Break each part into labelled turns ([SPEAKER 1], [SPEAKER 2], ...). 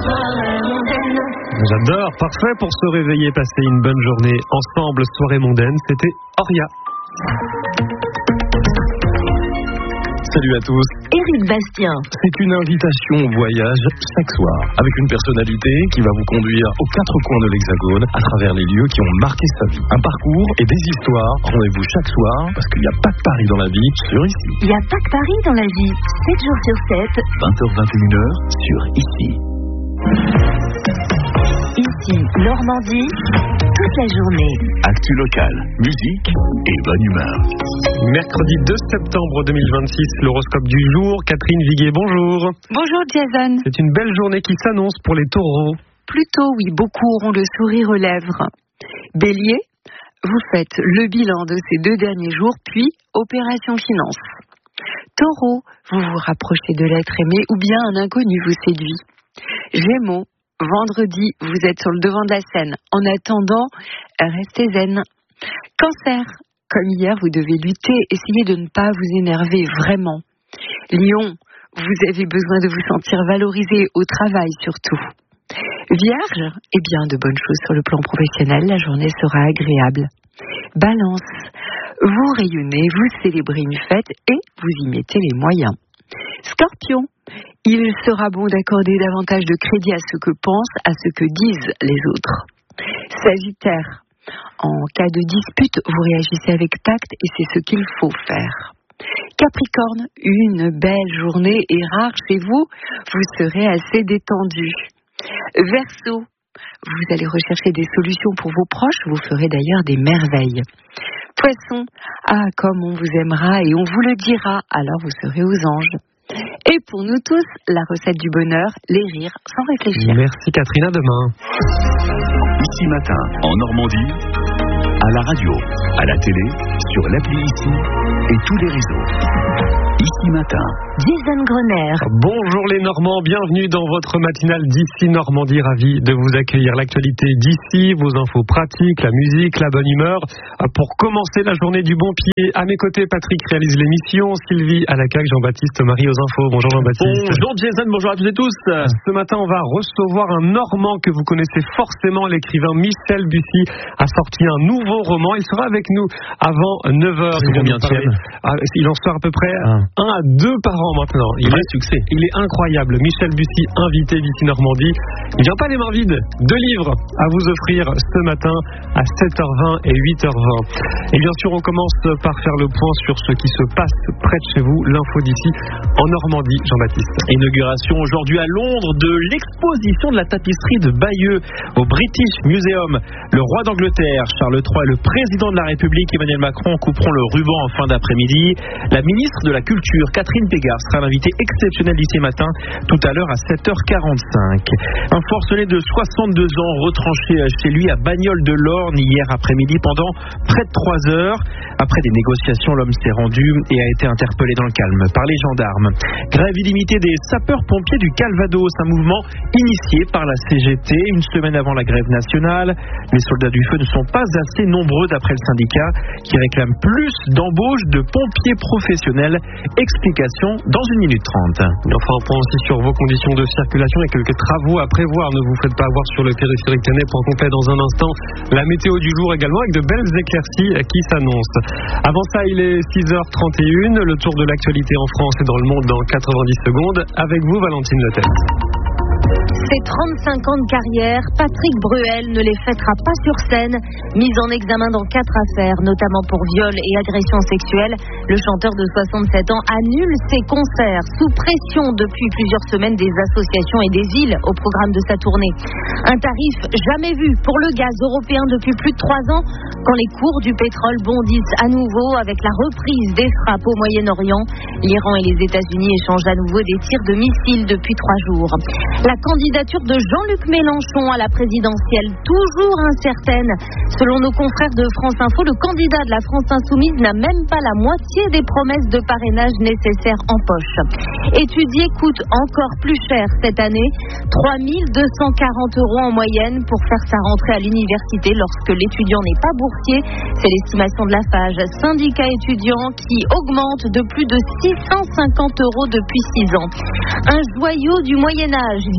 [SPEAKER 1] J'adore, parfait pour se réveiller, passer une bonne journée ensemble, soirée mondaine, c'était Oria. Salut à tous.
[SPEAKER 2] Éric Bastien.
[SPEAKER 3] C'est une invitation au voyage chaque soir, avec une personnalité qui va vous conduire aux quatre coins de l'Hexagone, à travers les lieux qui ont marqué sa vie. Un parcours et des histoires. Rendez-vous chaque soir, parce qu'il n'y a pas que Paris dans la vie, sur Ici.
[SPEAKER 2] Il n'y a pas que Paris dans la vie, 7 jours sur 7.
[SPEAKER 3] 20h-21h, sur Ici.
[SPEAKER 2] Ici, Normandie, toute la journée.
[SPEAKER 3] Actu locale, musique et bonne humeur.
[SPEAKER 1] Mercredi 2 septembre 2026, l'horoscope du jour. Catherine Viguier, bonjour.
[SPEAKER 4] Bonjour Jason.
[SPEAKER 1] C'est une belle journée qui s'annonce pour les taureaux.
[SPEAKER 4] Plutôt oui, beaucoup auront le sourire aux lèvres. Bélier, vous faites le bilan de ces 2 derniers jours, puis opération finance. Taureau, vous vous rapprochez de l'être aimé ou bien un inconnu vous séduit. Gémeaux, vendredi, vous êtes sur le devant de la scène. En attendant, restez zen. Cancer, comme hier, vous devez lutter, essayez de ne pas vous énerver vraiment. Lion, vous avez besoin de vous sentir valorisé au travail surtout. Vierge, eh bien, de bonnes choses sur le plan professionnel, la journée sera agréable. Balance, vous rayonnez, vous célébrez une fête et vous y mettez les moyens. Scorpion, il sera bon d'accorder davantage de crédit à ce que pensent, à ce que disent les autres. Sagittaire, en cas de dispute, vous réagissez avec tact et c'est ce qu'il faut faire. Capricorne, une belle journée est rare chez vous, vous serez assez détendu. Verseau, vous allez rechercher des solutions pour vos proches, vous ferez d'ailleurs des merveilles. Poisson, ah comme on vous aimera et on vous le dira, alors vous serez aux anges. Et pour nous tous, la recette du bonheur, les rires sans réfléchir.
[SPEAKER 1] Merci Catherine, à demain.
[SPEAKER 3] Ici matin, en Normandie, à la radio, à la télé, sur l'appli Ici et tous les réseaux. Ici matin.
[SPEAKER 2] Jason Grenier.
[SPEAKER 1] Bonjour les Normands, bienvenue dans votre matinale d'Ici Normandie, ravi de vous accueillir. L'actualité d'ici, vos infos pratiques, la musique, la bonne humeur. Pour commencer la journée du bon pied, à mes côtés, Patrick réalise l'émission, Sylvie à la CAQ, Jean-Baptiste Marie aux infos. Bonjour Jean-Baptiste.
[SPEAKER 5] Bonjour Jason, bonjour à toutes et tous.
[SPEAKER 1] Ce matin, on va recevoir un Normand que vous connaissez forcément, l'écrivain Michel Bussy a sorti un nouveau roman. Il sera avec nous avant 9h. Il en sort à peu près 1 à 2 par an maintenant. Il est incroyable. Michel Bussy, invité d'ici Normandie. Il vient pas les mains vides. 2 livres à vous offrir ce matin à 7h20 et 8h20. Et bien sûr, on commence par faire le point sur ce qui se passe près de chez vous. L'info d'ici en Normandie, Jean-Baptiste.
[SPEAKER 5] Inauguration aujourd'hui à Londres de l'exposition de la tapisserie de Bayeux au British Museum. Le roi d'Angleterre, Charles III, et le président de la République, Emmanuel Macron, couperont le ruban en fin d'après-midi. La ministre de la Culture, Catherine Pégard, sera l'invitée exceptionnelle d'ici matin, tout à l'heure à 7h45. Un forcené de 62 ans retranché chez lui à Bagnoles-de-l'Orne hier après-midi pendant près de 3 heures. Après des négociations, l'homme s'est rendu et a été interpellé dans le calme par les gendarmes. Grève illimitée des sapeurs-pompiers du Calvados, un mouvement initié par la CGT une semaine avant la grève nationale. Les soldats du feu ne sont pas assez nombreux d'après le syndicat qui réclame plus d'embauches de pompiers professionnels. Explication dans 1 minute 30.
[SPEAKER 1] On fera un point aussi sur vos conditions de circulation et quelques travaux à prévoir. Ne vous faites pas avoir sur le périphérique Canet. Point complet dans un instant. La météo du jour également avec de belles éclaircies qui s'annoncent. Avant ça, il est 6h31. Le tour de l'actualité en France et dans le monde dans 90 secondes. Avec vous, Valentine Letel.
[SPEAKER 2] Ses 35 ans de carrière, Patrick Bruel ne les fêtera pas sur scène. Mis en examen dans 4 affaires, notamment pour viol et agression sexuelle, le chanteur de 67 ans annule ses concerts sous pression depuis plusieurs semaines des associations et des villes au programme de sa tournée. Un tarif jamais vu pour le gaz européen depuis plus de 3 ans, quand les cours du pétrole bondissent à nouveau avec la reprise des frappes au Moyen-Orient. L'Iran et les États-Unis échangent à nouveau des tirs de missiles depuis 3 jours. La candidature de Jean-Luc Mélenchon à la présidentielle, toujours incertaine. Selon nos confrères de France Info, le candidat de la France Insoumise n'a même pas la moitié des promesses de parrainage nécessaires en poche. Étudier coûte encore plus cher cette année, 3 240 € en moyenne pour faire sa rentrée à l'université lorsque l'étudiant n'est pas boursier. C'est l'estimation de la FAGE, syndicat étudiant qui augmente de plus de 650 € depuis 6 ans. Un joyau du Moyen-Âge, vieux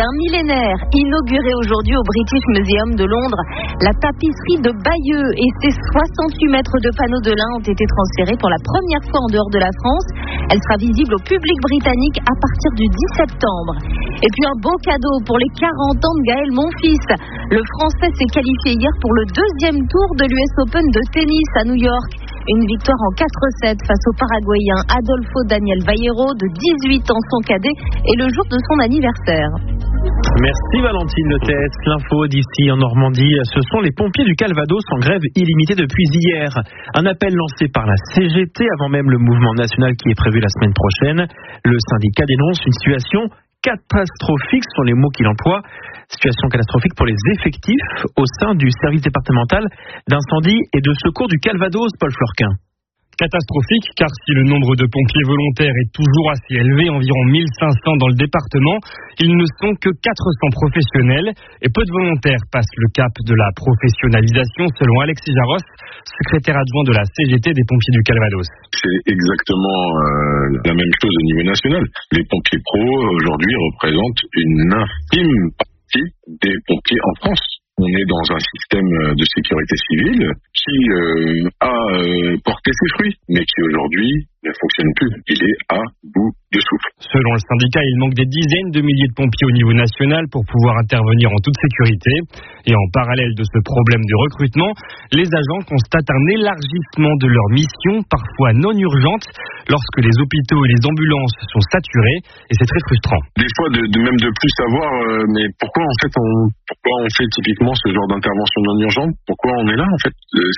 [SPEAKER 2] d'un millénaire. Inaugurée aujourd'hui au British Museum de Londres, la tapisserie de Bayeux et ses 68 mètres de panneaux de lin ont été transférés pour la première fois en dehors de la France. Elle sera visible au public britannique à partir du 10 septembre. Et puis un beau cadeau pour les 40 ans de Gaël Monfils. Le Français s'est qualifié hier pour le deuxième tour de l'US Open de tennis à New York. Une victoire en 4-7 face au Paraguayen Adolfo Daniel Vallejo de 18 ans, son cadet, et le jour de son anniversaire.
[SPEAKER 5] Merci Valentine Letès. L'info d'ici en Normandie, ce sont les pompiers du Calvados en grève illimitée depuis hier. Un appel lancé par la CGT avant même le mouvement national qui est prévu la semaine prochaine. Le syndicat dénonce une situation catastrophique, ce sont les mots qu'il emploie. Situation catastrophique pour les effectifs au sein du service départemental d'incendie et de secours du Calvados, Paul Florquin.
[SPEAKER 6] Catastrophique, car si le nombre de pompiers volontaires est toujours assez élevé, environ 1500 dans le département, ils ne sont que 400 professionnels et peu de volontaires passent le cap de la professionnalisation, selon Alexis Jaros, secrétaire adjoint de la CGT des pompiers du Calvados.
[SPEAKER 7] C'est exactement la même chose au niveau national. Les pompiers pros, aujourd'hui, représentent une infime partie des pompiers en France. On est dans un système de sécurité civile qui a porté ses fruits, mais qui aujourd'hui ne fonctionne plus. Il est à bout de souffle.
[SPEAKER 6] Selon le syndicat, il manque des dizaines de milliers de pompiers au niveau national pour pouvoir intervenir en toute sécurité. Et en parallèle de ce problème de recrutement, les agents constatent un élargissement de leurs missions, parfois non urgentes, lorsque les hôpitaux et les ambulances sont saturés. Et c'est très frustrant.
[SPEAKER 7] Des fois, même de plus savoir, mais pourquoi en fait on fait typiquement ce genre d'intervention non urgente? Pourquoi on est là en fait?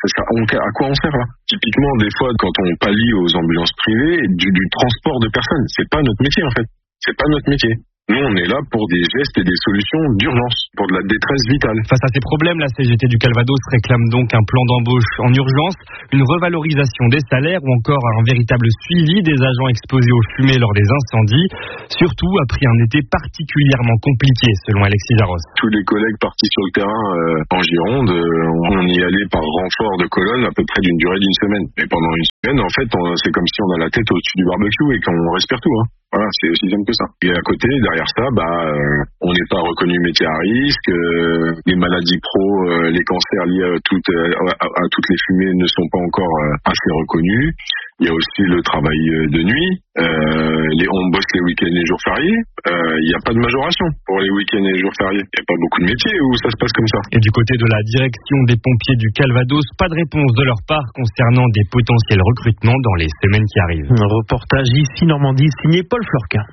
[SPEAKER 7] À quoi on sert là? Typiquement, des fois, quand on pallie aux ambulances privées, du transport de personnes, c'est pas notre métier en fait. C'est pas notre métier. Nous, on est là pour des gestes et des solutions d'urgence, pour de la détresse vitale.
[SPEAKER 6] Face à ces problèmes, la CGT du Calvados réclame donc un plan d'embauche en urgence, une revalorisation des salaires ou encore un véritable suivi des agents exposés aux fumées lors des incendies, surtout après un été particulièrement compliqué, selon Alexis Jaros.
[SPEAKER 7] Tous les collègues partis sur le terrain en Gironde, on y allait par renfort de colonne à peu près d'une durée d'une semaine. Et pendant une semaine, en fait, c'est comme si on a la tête au-dessus du barbecue et qu'on respire tout. Voilà, c'est aussi simple que ça. Et à côté, derrière ça, on n'est pas reconnu métier à risque. Les maladies pro, les cancers liés à toutes les fumées ne sont pas encore assez reconnus. Il y a aussi le travail de nuit. On bosse les week-ends et les jours fériés. Il n'y a pas de majoration pour les week-ends et les jours fériés. Il n'y a pas beaucoup de métiers où ça se passe comme ça.
[SPEAKER 6] Et du côté de la direction des pompiers du Calvados, pas de réponse de leur part concernant des potentiels recrutements dans les semaines qui arrivent.
[SPEAKER 5] Un reportage ici Normandie signé Paul Florquin.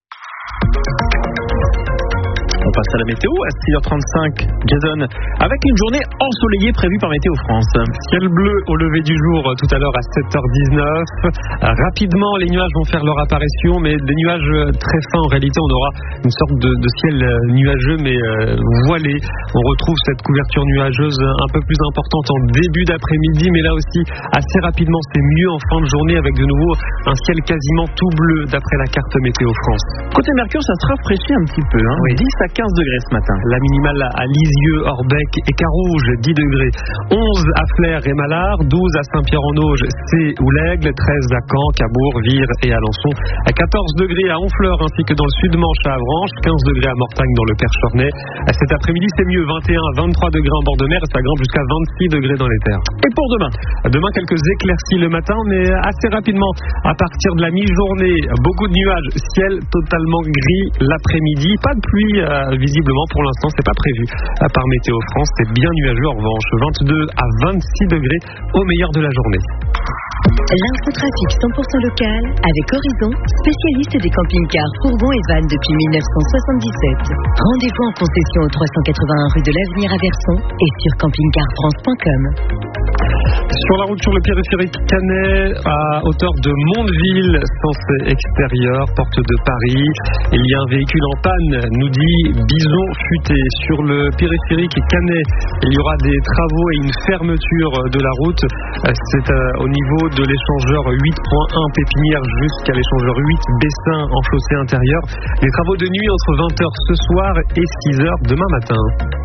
[SPEAKER 5] On passe à la météo à 6h35. Jason, avec une journée ensoleillée prévue par Météo France.
[SPEAKER 1] Ciel bleu au lever du jour tout à l'heure à 7h19. Rapidement, les nuages vont faire leur apparition, mais des nuages très fins. En réalité, on aura une sorte de ciel nuageux, mais voilé. On retrouve cette couverture nuageuse un peu plus importante en début d'après-midi, mais là aussi, assez rapidement, c'est mieux en fin de journée avec de nouveau un ciel quasiment tout bleu d'après la carte Météo France.
[SPEAKER 5] Côté Mercure, ça se rafraîchit un petit peu.
[SPEAKER 1] Oui.
[SPEAKER 5] 10 à 15 degrés ce matin.
[SPEAKER 1] La minimale à Lisieux, Orbec et Carouge, 10 degrés. 11 à Flers et Malard, 12 à Saint-Pierre-en-Auge, C ou l'Aigle, 13 à Caen, Cabourg, Vire et Alençon, à 14 degrés à Honfleur ainsi que dans le sud-Manche à Avranches, 15 degrés à Mortagne dans le Perche-Ornay. Cet après-midi, c'est mieux, 21 à 23 degrés en bord de mer et ça grimpe jusqu'à 26 degrés dans les terres.
[SPEAKER 5] Et pour demain?
[SPEAKER 1] Demain, quelques éclaircies le matin, mais assez rapidement, à partir de la mi-journée, beaucoup de nuages, ciel totalement gris l'après-midi, pas de pluie visiblement pour l'instant, c'est pas prévu par Météo France, c'est bien nuageux en revanche, 22 à 26 degrés au meilleur de la journée.
[SPEAKER 8] L'infotrafic 100% local avec Horizon, spécialiste des camping-cars, fourgons et vannes depuis 1977. Rendez-vous en concession au 381 rue de l'Avenir à Verson et sur campingcarfrance.com.
[SPEAKER 1] Sur la route sur le périphérique Canet, à hauteur de Mondeville, sens extérieur, porte de Paris. Il y a un véhicule en panne, nous dit Bison Futé. Sur le périphérique Canet, il y aura des travaux et une fermeture de la route. C'est au niveau de l'échangeur 8.1 Pépinière jusqu'à l'échangeur 8 Bessin en chaussée intérieure. Les travaux de nuit entre 20h ce soir et 6h demain matin.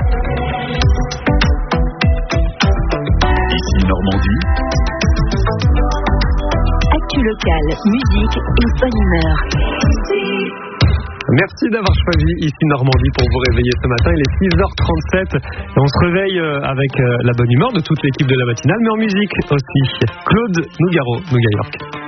[SPEAKER 3] Normandie.
[SPEAKER 8] Actu locale, musique et bonne humeur.
[SPEAKER 1] Merci d'avoir choisi ici Normandie pour vous réveiller ce matin. Il est 6h37 et on se réveille avec la bonne humeur de toute l'équipe de la matinale, mais en musique aussi. Claude Nougaro, Nouga York.